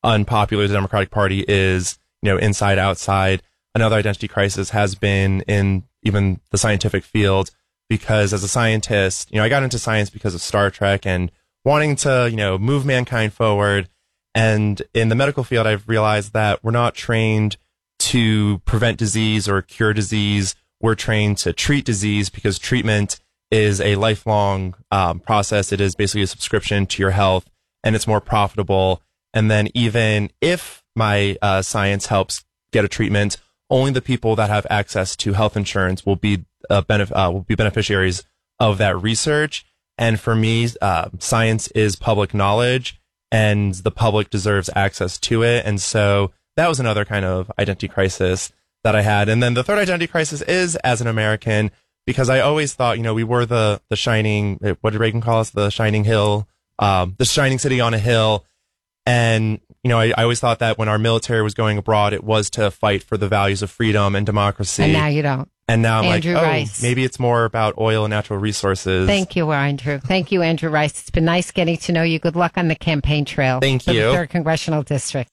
unpopular the Democratic Party is, inside, outside. Another identity crisis has been in even the scientific field, because as a scientist, I got into science because of Star Trek and wanting to, move mankind forward. And in the medical field, I've realized that we're not trained to prevent disease or cure disease. We're trained to treat disease, because treatment is a lifelong process. It is basically a subscription to your health, and it's more profitable. And then even if my science helps get a treatment, only the people that have access to health insurance will be beneficiaries of that research. And for me, science is public knowledge, and the public deserves access to it. And so that was another kind of identity crisis that I had. And then the third identity crisis is as an American, because I always thought, we were the shining, what did Reagan call us? The shining hill, the shining city on a hill. And, I always thought that when our military was going abroad, it was to fight for the values of freedom and democracy. And now you don't. And now I'm Andrew Rice. Maybe it's more about oil and natural resources. Thank you, Andrew. Thank you, Andrew Rice. It's been nice getting to know you. Good luck on the campaign trail. Thank you. For the 3rd Congressional District.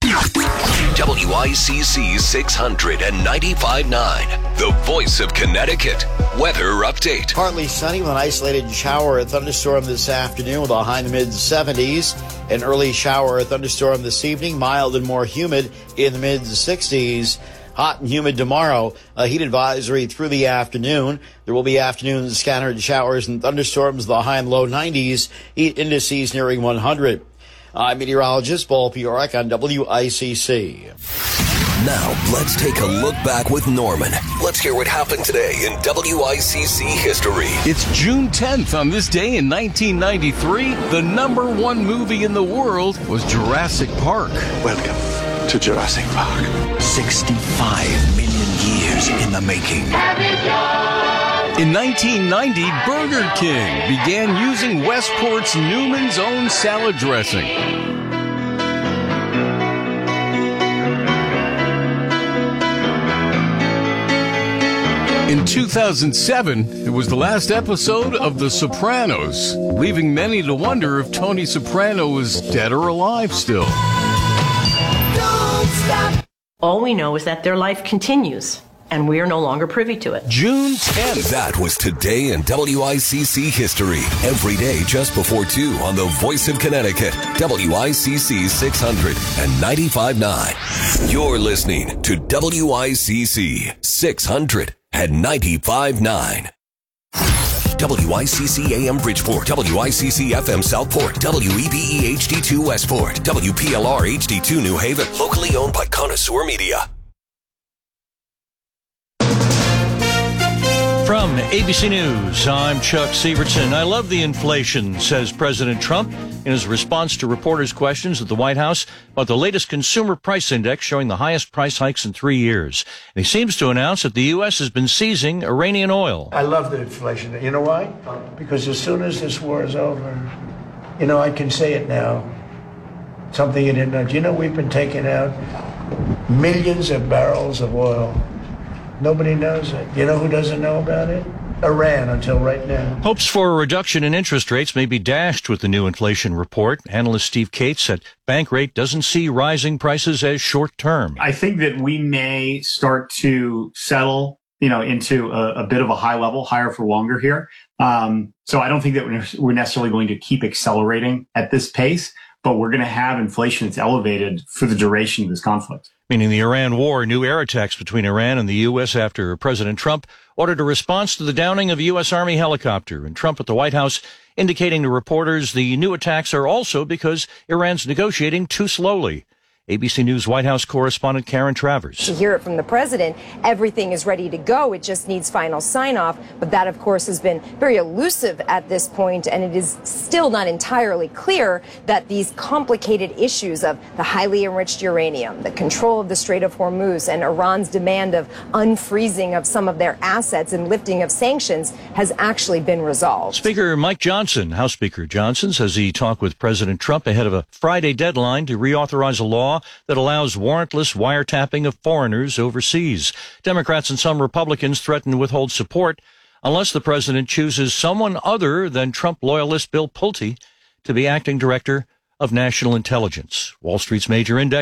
WICC 600.95.9, the voice of Connecticut. Weather update. Partly sunny with an isolated shower or thunderstorm this afternoon with a high in the mid-70s. An early shower or thunderstorm this evening, mild and more humid in the mid-60s. Hot and humid tomorrow. A heat advisory through the afternoon. There will be afternoon scattered showers and thunderstorms, the high and low 90s. Heat indices nearing 100. I'm meteorologist Paul Piorek on WICC. Now, let's take a look back with Norman. Let's hear what happened today in WICC history. It's June 10th. On this day in 1993, the #1 movie in the world was Jurassic Park. Welcome to Jurassic Park. 65 million years in the making. In 1990, Burger King began using Westport's Newman's Own salad dressing. In 2007, it was the last episode of The Sopranos, leaving many to wonder if Tony Soprano is dead or alive still. Don't stop. All we know is that their life continues, and we are no longer privy to it. June 10th. That was today in WICC history. Every day just before 2 on the Voice of Connecticut, WICC 600.95.9. You're listening to WICC 600.95.9. WICC AM Bridgeport, WICC FM Southport, WEBE HD2 Westport, WPLR HD2 New Haven, locally owned by Connoisseur Media. From ABC News, I'm Chuck Sievertson. I love the inflation, says President Trump in his response to reporters' questions at the White House about the latest consumer price index showing the highest price hikes in 3 years. And he seems to announce that the U.S. has been seizing Iranian oil. I love the inflation. You know why? Because as soon as this war is over, I can say it now. Something you didn't know. We've been taking out millions of barrels of oil. Nobody knows it. You know who doesn't know about it? Iran, until right now. Hopes for a reduction in interest rates may be dashed with the new inflation report. Analyst Steve Cates said Bankrate doesn't see rising prices as short-term. I think that we may start to settle, into a bit of a high level, higher for longer here. So I don't think that we're necessarily going to keep accelerating at this pace, but we're going to have inflation that's elevated for the duration of this conflict. Meaning the Iran war, new air attacks between Iran and the U.S. after President Trump ordered a response to the downing of a U.S. Army helicopter. And Trump at the White House indicating to reporters the new attacks are also because Iran's negotiating too slowly. ABC News White House correspondent Karen Travers. To hear it from the president, everything is ready to go. It just needs final sign-off. But that, of course, has been very elusive at this point, and it is still not entirely clear that these complicated issues of the highly enriched uranium, the control of the Strait of Hormuz, and Iran's demand of unfreezing of some of their assets and lifting of sanctions has actually been resolved. Speaker Mike Johnson, House Speaker Johnson, says he talked with President Trump ahead of a Friday deadline to reauthorize a law that allows warrantless wiretapping of foreigners overseas. Democrats and some Republicans threaten to withhold support unless the president chooses someone other than Trump loyalist Bill Pulte to be acting director of national intelligence. Wall Street's major index